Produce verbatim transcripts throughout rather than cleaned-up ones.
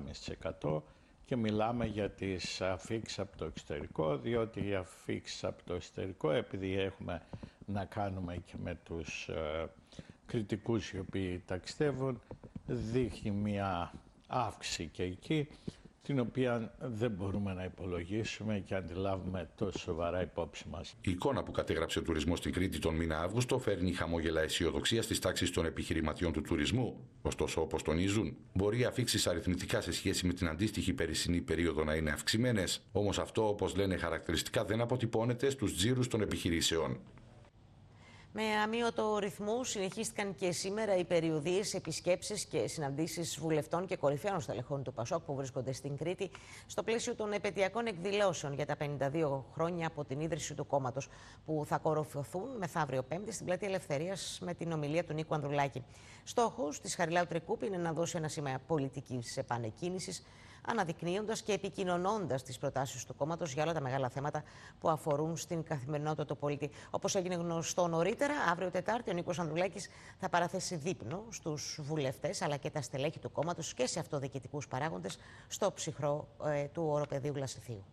κόμμα πέντε τοις εκατό και μιλάμε για τις αφίξεις από το εξωτερικό, διότι οι αφίξεις από το εξωτερικό, επειδή έχουμε να κάνουμε και με τους ε, κριτικούς οι οποίοι ταξιδεύουν, δείχνει μια αύξηση και εκεί, την οποία δεν μπορούμε να υπολογίσουμε και αντιλάβουμε τόσο σοβαρά υπόψη μας. Η εικόνα που κατέγραψε ο τουρισμός στην Κρήτη τον μήνα Αύγουστο φέρνει χαμόγελα αισιοδοξία στις τάξεις των επιχειρηματιών του τουρισμού. Ωστόσο, όπως τονίζουν, μπορεί οι αφίξεις αριθμητικά σε σχέση με την αντίστοιχη περσινή περίοδο να είναι αυξημένες. Όμως αυτό, όπως λένε χαρακτηριστικά, δεν αποτυπώνεται στους τζίρους των επιχειρήσεων. Με αμύωτο ρυθμού συνεχίστηκαν και σήμερα οι περιοδίες, επισκέψεις και συναντήσεις βουλευτών και κορυφαίων στελεχών του Πασόκ που βρίσκονται στην Κρήτη στο πλαίσιο των επετειακών εκδηλώσεων για τα πενήντα δύο χρόνια από την ίδρυση του κόμματος, που θα κοροφωθούν μεθαύριο Πέμπτη στην Πλατεία Ελευθερίας με την ομιλία του Νίκου Ανδρουλάκη. Στόχος της Χαριλάου Τρικούπη είναι να δώσει ένα σήμα πολιτικής επανεκκίνησης, αναδεικνύοντας και επικοινωνώντας τις προτάσεις του κόμματος για όλα τα μεγάλα θέματα που αφορούν στην καθημερινότητα του πολίτη. Όπως έγινε γνωστό νωρίτερα, αύριο Τετάρτη ο Νίκος Ανδρουλάκης θα παραθέσει δείπνο στους βουλευτές αλλά και τα στελέχη του κόμματος και σε αυτοδιοικητικούς παράγοντες στο ψυχρό ε, του οροπεδίου Λασιθίου.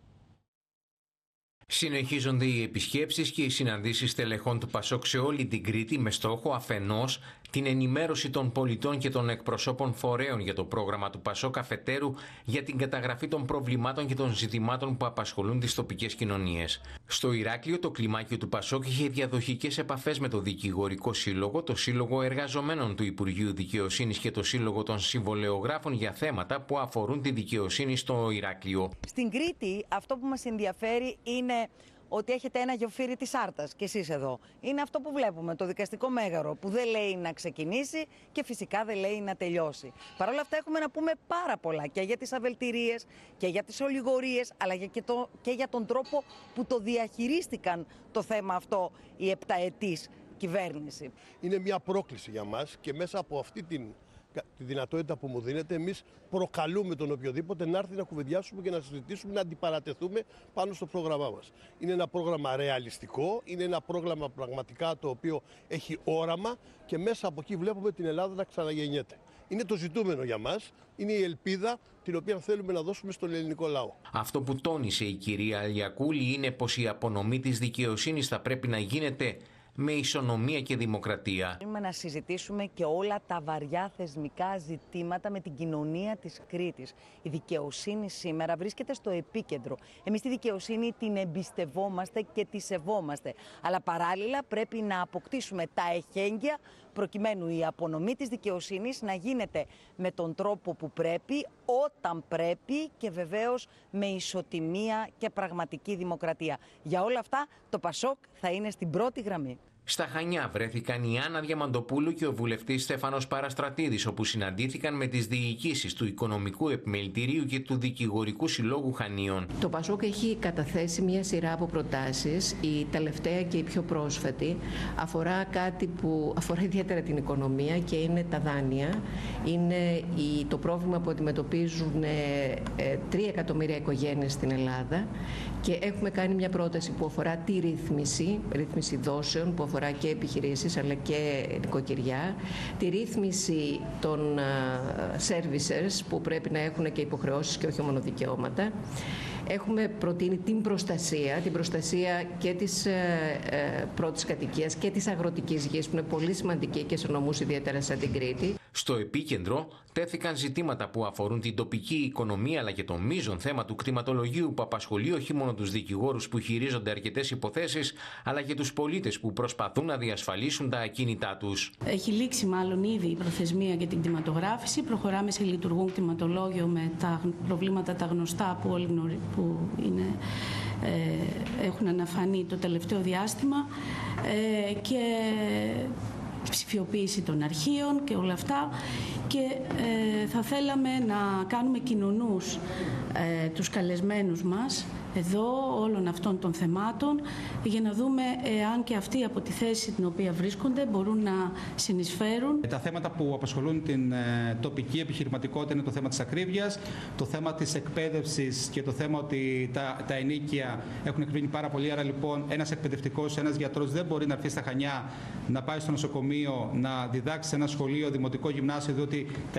Συνεχίζονται οι επισκέψεις και οι συναντήσεις στελεχών του Πασόκ σε όλη την Κρήτη με στόχο αφενός την ενημέρωση των πολιτών και των εκπροσώπων φορέων για το πρόγραμμα του Πασόκ, αφετέρου για την καταγραφή των προβλημάτων και των ζητημάτων που απασχολούν τις τοπικές κοινωνίες. Στο Ηράκλειο, το κλιμάκιο του Πασόκ είχε διαδοχικές επαφές με το Δικηγορικό Σύλλογο, το Σύλλογο Εργαζομένων του Υπουργείου Δικαιοσύνης και το Σύλλογο των Συμβολεογράφων για θέματα που αφορούν τη δικαιοσύνη στο Ηράκλειο. Στην Κρήτη, αυτό που μας ενδιαφέρει είναι ότι έχετε ένα γεωφύρι της Άρτας και εσείς εδώ. Είναι αυτό που βλέπουμε, το δικαστικό μέγαρο που δεν λέει να ξεκινήσει και φυσικά δεν λέει να τελειώσει. Παρ' όλα αυτά έχουμε να πούμε πάρα πολλά και για τις αβελτηρίες και για τις ολιγορίες, αλλά και, το, και για τον τρόπο που το διαχειρίστηκαν το θέμα αυτό η επταετής κυβέρνηση. Είναι μια πρόκληση για μας και μέσα από αυτή την τη δυνατότητα που μου δίνεται, εμείς προκαλούμε τον οποιοδήποτε να έρθει να κουβεντιάσουμε και να συζητήσουμε, να αντιπαρατεθούμε πάνω στο πρόγραμμά μας. Είναι ένα πρόγραμμα ρεαλιστικό, είναι ένα πρόγραμμα πραγματικά το οποίο έχει όραμα και μέσα από εκεί βλέπουμε την Ελλάδα να ξαναγεννιέται. Είναι το ζητούμενο για μας, είναι η ελπίδα την οποία θέλουμε να δώσουμε στον ελληνικό λαό. Αυτό που τόνισε η κυρία Αλιακούλη είναι πως η απονομή της δικαιοσύνης θα πρέπει να γίνεται με ισονομία και δημοκρατία. Θέλουμε να συζητήσουμε και όλα τα βαριά θεσμικά ζητήματα με την κοινωνία της Κρήτης. Η δικαιοσύνη σήμερα βρίσκεται στο επίκεντρο. Εμείς τη δικαιοσύνη την εμπιστευόμαστε και τη σεβόμαστε. Αλλά παράλληλα πρέπει να αποκτήσουμε τα εχέγγυα προκειμένου η απονομή της δικαιοσύνης να γίνεται με τον τρόπο που πρέπει, όταν πρέπει και βεβαίως με ισοτιμία και πραγματική δημοκρατία. Για όλα αυτά το Πασόκ θα είναι στην πρώτη γραμμή. Στα Χανιά βρέθηκαν η Άννα Διαμαντοπούλου και ο βουλευτής Στέφανος Παραστρατίδης, όπου συναντήθηκαν με τις διοικήσεις του Οικονομικού Επιμελητηρίου και του Δικηγορικού Συλλόγου Χανίων. Το Πασόκ έχει καταθέσει μια σειρά από προτάσεις. Η τελευταία και η πιο πρόσφατη αφορά κάτι που αφορά ιδιαίτερα την οικονομία και είναι τα δάνεια. Είναι το πρόβλημα που αντιμετωπίζουν τρία εκατομμύρια οικογένειες στην Ελλάδα και έχουμε κάνει μια πρόταση που αφορά τη ρύθμιση, ρύθμιση δόσεων που αφορά και επιχειρήσεις αλλά και νοικοκυριά, τη ρύθμιση των servicers που πρέπει να έχουν και υποχρεώσεις και όχι μόνο δικαιώματα. Έχουμε προτείνει την προστασία, την προστασία και της ε, πρώτης κατοικίας και της αγροτικής γης που είναι πολύ σημαντική και σε νομούς ιδιαίτερα σαν την Κρήτη. Στο επίκεντρο τέθηκαν ζητήματα που αφορούν την τοπική οικονομία αλλά και το μείζον θέμα του κτηματολογίου που απασχολεί όχι μόνο τους δικηγόρους που χειρίζονται αρκετές υποθέσεις αλλά και τους πολίτες που προσπαθούν να διασφαλίσουν τα ακίνητά τους. Έχει λήξει μάλλον ήδη η προθεσμία για την κτηματογράφηση. Προχωράμε σε λειτουργούν κτηματολόγιο με τα προβλήματα τα γνωστά που όλοι γνωρίζουν, που είναι, ε, έχουν αναφανεί το τελευταίο διάστημα ε, και ψηφιοποίηση των αρχείων και όλα αυτά και ε, θα θέλαμε να κάνουμε κοινωνούς ε, τους καλεσμένους μας εδώ όλων αυτών των θεμάτων για να δούμε εάν και αυτοί από τη θέση την οποία βρίσκονται μπορούν να συνεισφέρουν. Τα θέματα που απασχολούν την ε, τοπική επιχειρηματικότητα είναι το θέμα της ακρίβειας, το θέμα της εκπαίδευσης και το θέμα ότι τα, τα ενίκια έχουν εκβίνει πάρα πολύ. Άρα λοιπόν ένας εκπαιδευτικός, ένας γιατρός δεν μπορεί να έρθει στα Χανιά να πάει στο νοσοκομείο να διδάξει σε ένα σχολείο, δημοτικό γυμνάσιο, διότι